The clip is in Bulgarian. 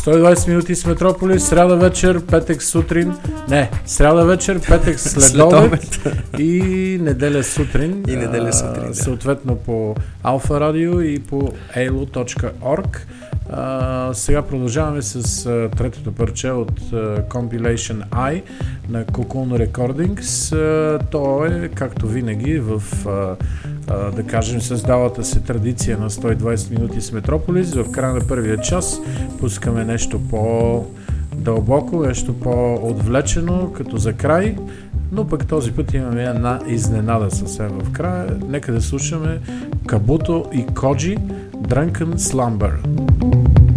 120 минути с Метрополис, сряда вечер, петък сутрин, сряда вечер, петък следобед и неделя сутрин. Съответно по Alpha Radio и по alo.org. Сега продължаваме с третото парче от Compilation I на Cocoon Recordings. То е, както винаги, в да кажем, създалата се традиция на 120 минути с Метрополис. В края на първия час пускаме нещо по-дълбоко, нещо по-отвлечено, като за край, но пък този път имаме една изненада съвсем в края. Нека да слушаме Кабуто и Коджи, Drunken Slumber.